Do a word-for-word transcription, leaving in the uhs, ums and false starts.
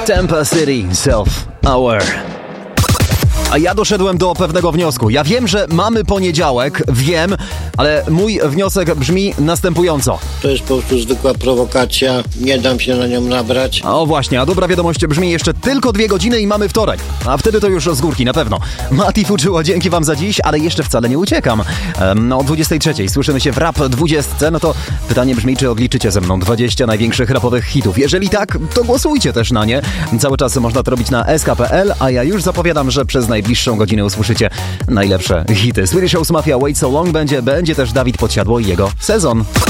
Tampa City Self Hour. A ja doszedłem do pewnego wniosku. Ja wiem, że mamy poniedziałek, wiem, ale mój wniosek brzmi następująco. To jest po prostu zwykła prowokacja, nie dam się na nią nabrać. O właśnie, a dobra wiadomość brzmi jeszcze tylko dwie godziny i mamy wtorek. A wtedy to już z górki, na pewno. Mati Fuczyło, dzięki wam za dziś, ale jeszcze wcale nie uciekam. No o dwudziestej trzeciej słyszymy się w Rap dwudziestce, no to pytanie brzmi, czy odliczycie ze mną dwadzieścia największych rapowych hitów. Jeżeli tak, to głosujcie też na nie. Cały czas można to robić na s k kropka p l, a ja już zapowiadam, że przez najbliższą godzinę usłyszycie najlepsze hity. Swedish House Mafia, Wait So Long będzie, będzie też Dawid Podsiadło i jego Sezon.